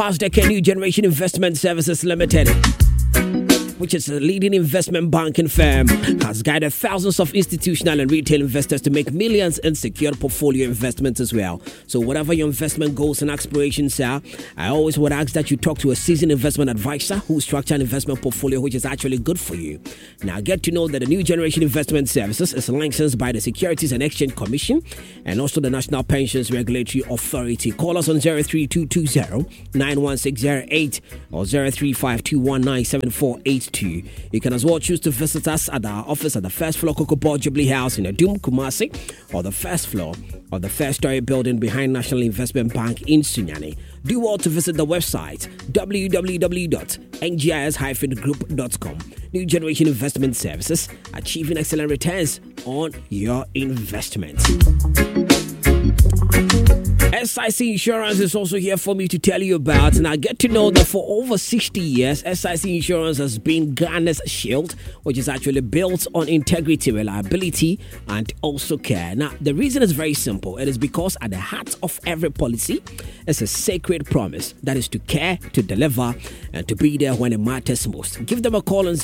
Nasdaq New Generation Investment Services Limited, which is a leading investment banking firm, has guided thousands of institutional and retail investors to make millions in secure portfolio investments as well. So whatever your investment goals and aspirations are, I always would ask that you talk to a seasoned investment advisor who structure an investment portfolio which is actually good for you. Now get to know that the New Generation Investment Services is licensed by the Securities and Exchange Commission and also the National Pensions Regulatory Authority. Call us on 03220-91608 or 035219748. You can as well choose to visit us at our office at the first floor Kokobo Jubilee House in Adum, Kumasi, or the first floor of the first-story building behind National Investment Bank in Sunyani. Do well to visit the website www.ngis-group.com. New Generation Investment Services, achieving excellent returns on your investments. SIC Insurance is also here for me to tell you about, and I get to know that for over 60 years, SIC Insurance has been Ghana's shield, which is actually built on integrity, reliability, and also care. Now, the reason is very simple. It is because at the heart of every policy is a sacred promise, that is to care, to deliver, and to be there when it matters most. Give them a call on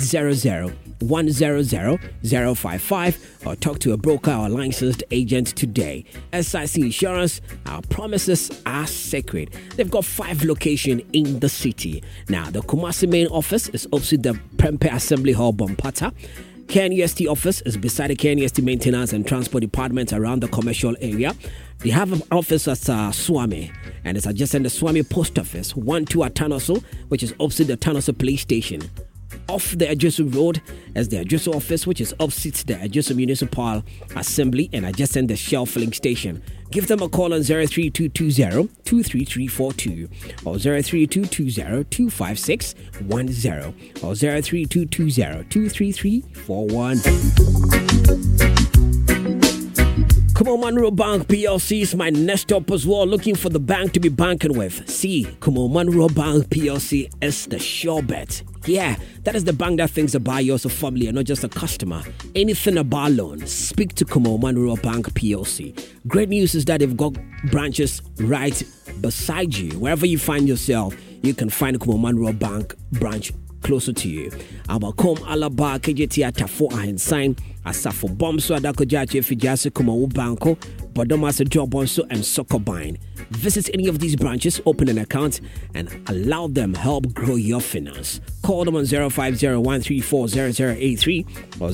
0800-100-055 or talk to a broker or licensed agent today. SIC Insurance, our promises are sacred. They've got 5 locations in the city. Now, the Kumasi main office is opposite the Prempeh Assembly Hall, Bompata. KNUST office is beside the KNUST Maintenance and Transport Department around the commercial area. They have an office at Swami, and it's adjacent the Swami Post Office, 1-2 at Tanoso, which is opposite the Tanoso Police Station. Off the Adjusted Road is the Adjusted Office, which is opposite the Adjusted Municipal Assembly and adjacent the Shell Filling Station. Give them a call on 03220-23342 or 03220-25610 or 03220-23341. Kumo Monroe Bank PLC is my next stop as well, looking for the bank to be banking with. See, Kumo Monroe Bank PLC is the sure bet. Yeah, that is the bank that thinks about you as a family and not just a customer. Anything about loans, speak to Kumo Monroe Bank PLC. Great news is that they've got branches right beside you. Wherever you find yourself, you can find Kumo Monroe Bank branch closer to you. Abakom Alaba KJT Atafo Ahensign Asafo Bomso Adakojache Fijase Kumo Banko Bodomasa Jobonso and Sokobine. Visit any of these branches, open an account, and allow them help grow your finance. Call them on 050-134-0083 or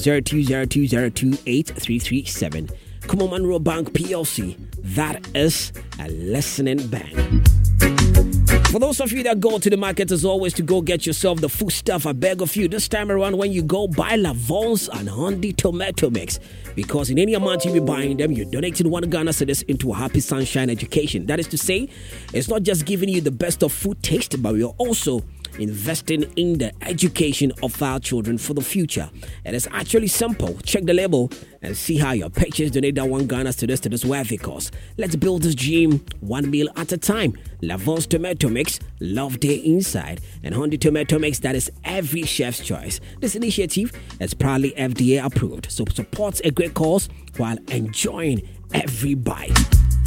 0202028337. Kumo Monroe Bank PLC. That is a listening bank. For those of you that go to the market as always to go get yourself the food stuff, I beg of you, this time around when you go, buy Lavons and Hondi tomato mix. Because in any amount you be buying them, you're donating 1 Ghana cedis into a Happy Sunshine education. That is to say, it's not just giving you the best of food taste, but we're also investing in the education of our children for the future. It is actually simple. Check the label and see how your purchase donate that 1 Ghana to this worthy cause. Let's build this dream 1 meal at a time. Lavon's tomato mix, love day inside, and Hondi tomato mix, that is every chef's choice. This initiative is proudly FDA approved, so supports a great cause while enjoying every bite.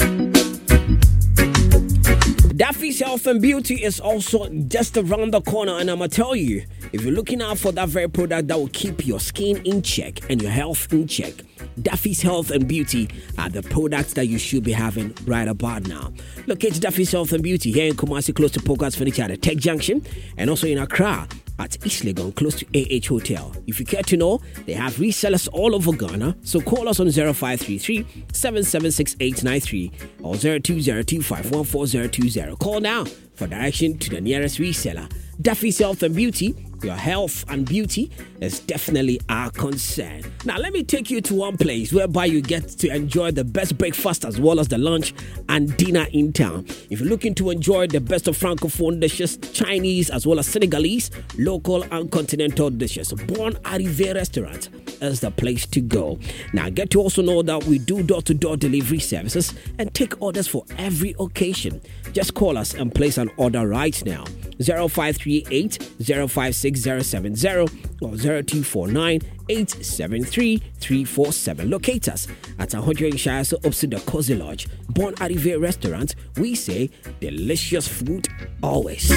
Daffy's Health and Beauty is also just around the corner, and I'm going to tell you, if you're looking out for that very product that will keep your skin in check and your health in check, Daffy's Health and Beauty are the products that you should be having right about now. Locate Daffy's Health and Beauty here in Kumasi, close to Pogas Furniture at the Tech Junction, and also in Accra at East Legon, close to AH Hotel. If you care to know, they have resellers all over Ghana, so call us on 0533-776893 or 0202514020. Call now for direction to the nearest reseller. Daffy's Health and Beauty, your health and beauty is definitely our concern. Now, let me take you to one place whereby you get to enjoy the best breakfast as well as the lunch and dinner in town. If you're looking to enjoy the best of Francophone dishes, Chinese as well as Senegalese, local and continental dishes, Bon Arrivé Restaurant is the place to go. Now, get to also know that we do door-to-door delivery services and take orders for every occasion. Just call us and place an order right now. 0538 056 070 or 0249 873-347. Locate us at 100 Shire, so opposite the Cozy Lodge, Bon Arrivé Restaurant. We say delicious food always.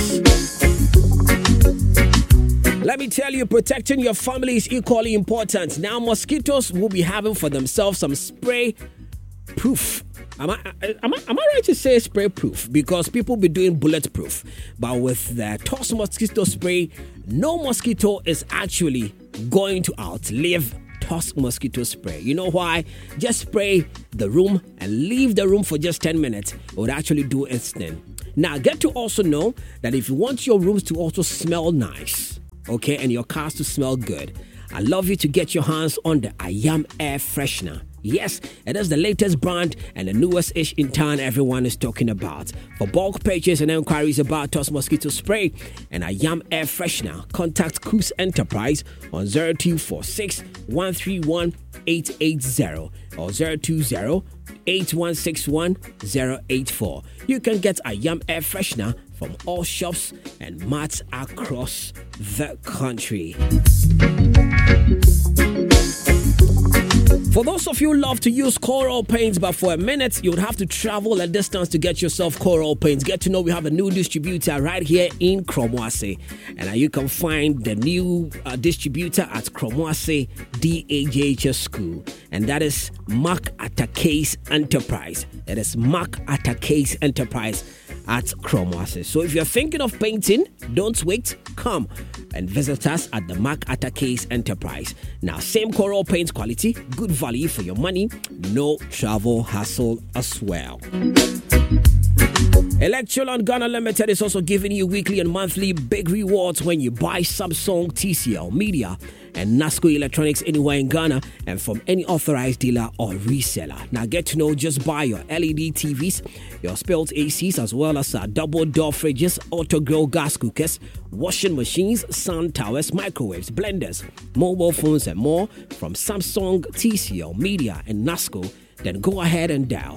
Let me tell you, protecting your family is equally important. Now, mosquitoes will be having for themselves some spray proof. Am I right to say spray proof? Because people be doing bulletproof. But with the Toss mosquito spray, no mosquito is actually going to outlive Toss mosquito spray. You know why? Just spray the room and leave the room for just 10 minutes. It would actually do its thing. Now, get to also know that if you want your rooms to also smell nice, okay, and your cars to smell good, I love you to get your hands on the I Am Air Freshener. Yes, it is the latest brand and the newest ish in town everyone is talking about. For bulk purchase and inquiries about Toss Mosquito Spray and I Am Air Freshener, contact Coos Enterprise on 0246 131 880 or 020-8161-084. You can get I Am Air Freshener from all shops and mats across the country. For those of you who love to use coral paints, but for a minute, you would have to travel a distance to get yourself coral paints. Get to know we have a new distributor right here in Kromwase. And you can find the new distributor at Kromwase DAJHS School. And that is Mark Atakase Enterprise. That is Mark Atakase Enterprise at Kromwase. So if you're thinking of painting, don't wait. Come and visit us at the Mark Atakase Enterprise. Now, same coral paint quality, good value for your money, no travel hassle as well. Electrolux Ghana Limited is also giving you weekly and monthly big rewards when you buy Samsung, TCL, Media, and Nasco Electronics anywhere in Ghana and from any authorized dealer or reseller. Now get to know, just buy your LED TVs, your spilled ACs, as well as double door fridges, auto grill gas cookers, washing machines, sun towers, microwaves, blenders, mobile phones, and more from Samsung, TCL, Media, and Nasco. Then go ahead and dial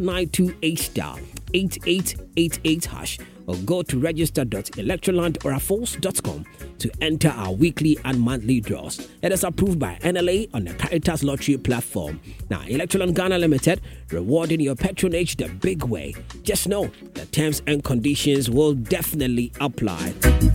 *928*8888# or go to register.electrolandorafals.com to enter our weekly and monthly draws. It is approved by NLA on the Caritas Lottery platform. Now, Electrolux Ghana Limited, rewarding your patronage the big way. Just know the terms and conditions will definitely apply.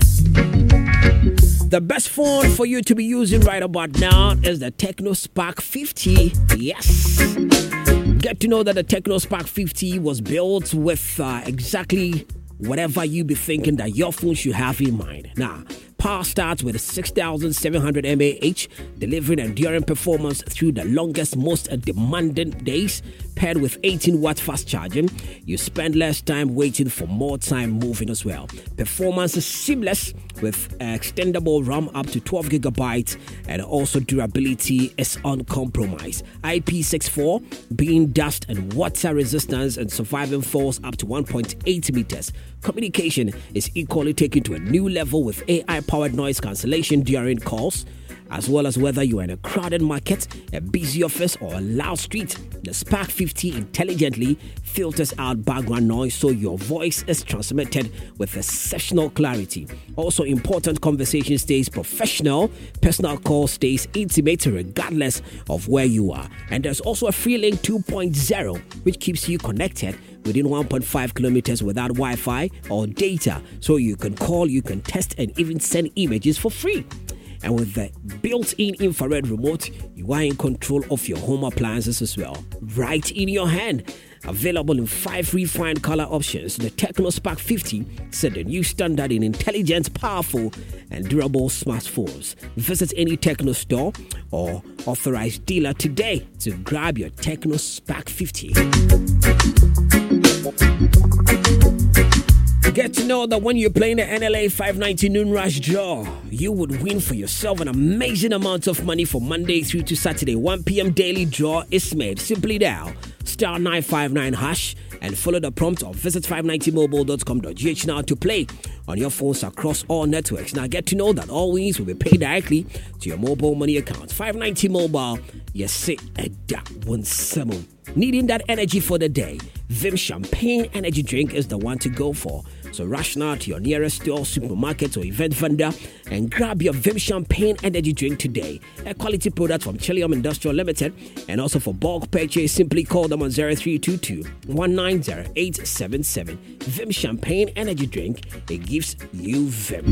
The best phone for you to be using right about now is the Tecno Spark 50. Yes. Get to know that the Tecno Spark 50 was built with exactly whatever you be thinking that your phone should have in mind. Now, power starts with 6,700 mAh, delivering enduring performance through the longest, most demanding days. Paired with 18-watt fast charging, you spend less time waiting for more time moving as well. Performance is seamless with extendable RAM up to 12 gigabytes, and also durability is uncompromised. IP64, being dust and water resistance and surviving falls up to 1.8 meters. Communication is equally taken to a new level with AI-powered noise cancellation during calls. As well as whether you're in a crowded market, a busy office, or a loud street, the Spark 50 intelligently filters out background noise so your voice is transmitted with exceptional clarity. Also, important conversation stays professional, personal call stays intimate regardless of where you are. And there's also a Freelink 2.0, which keeps you connected within 1.5 kilometers without Wi-Fi or data, so you can call, you can text, and even send images for free. And with the built-in infrared remote, you are in control of your home appliances as well, right in your hand. Available in 5 refined color options, the Tecno Spark 50 set a new standard in intelligent, powerful, and durable smartphones. Visit any Tecno store or authorized dealer today to grab your Tecno Spark 50. Get to know that when you're playing the NLA 590 Noon Rush Draw, you would win for yourself an amazing amount of money from Monday through to Saturday. 1 p.m. daily draw is made. Simply dial *959# and follow the prompt or visit 590mobile.com.gh now to play on your phones across all networks. Now get to know that all wins will be paid directly to your mobile money account. 590 Mobile, yes, say that one summon. Needing that energy for the day, Vim Champagne Energy Drink is the one to go for. So rush now to your nearest store, supermarket, or event vendor and grab your Vim Champagne Energy Drink today. A quality product from Chillium Industrial Limited. And also for bulk purchase, simply call them on 0322 190877. Vim Champagne Energy Drink. It gives you Vim.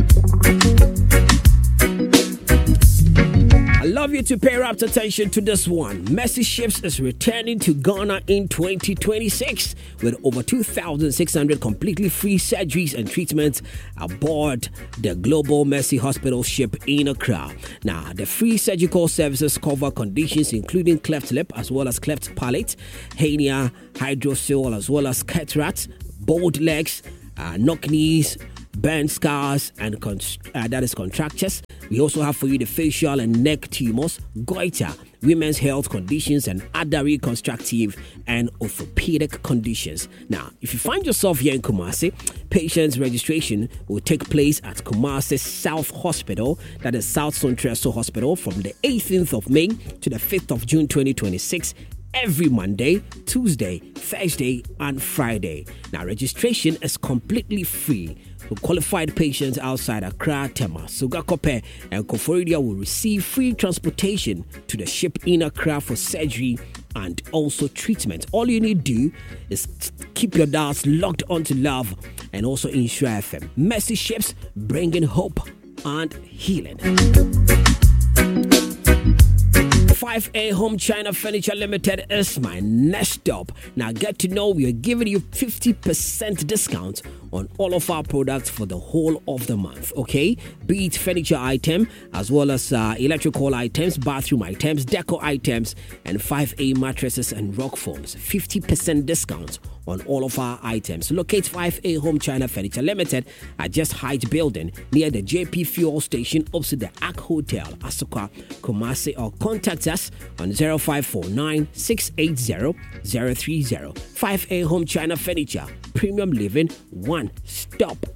I love you to pay rapt attention to this one. Mercy Ships is returning to Ghana in 2026 with over 2,600 completely free surgeries and treatments aboard the Global Mercy Hospital ship in Accra. Now, the free surgical services cover conditions including cleft lip as well as cleft palate, hernia, hydrocele as well as cataract, bowed legs, knock knees, burn scars, and that is contractures. We also have for you the facial and neck tumors, goiter, women's health conditions, and other reconstructive and orthopedic conditions. Now, if you find yourself here in Kumasi, patients registration will take place at Kumasi South Hospital, that is South Sontreso Hospital, from the 18th of May to the 5th of June 2026. Every Monday, Tuesday, Thursday, and Friday. Now, registration is completely free. So qualified patients outside Accra, Tema, Sugakope, and Koforidia will receive free transportation to the ship in Accra for surgery and also treatment. All you need to do is keep your dials locked onto Love and also Insure FM. Mercy Ships, bringing hope and healing. 5A Home China Furniture Limited is my next stop. Now get to know we are giving you 50% discount on all of our products for the whole of the month, okay? Be it furniture item as well as electrical items, bathroom items, deco items, and 5A mattresses and rock foams. 50% discount on all of our items. Locate 5A Home China Furniture Limited at Just Heights Building near the JP Fuel Station opposite the Ark Hotel, Asokwa, Kumasi, or contact us on 0549 680 030. 5A Home China Furniture, premium living, one stop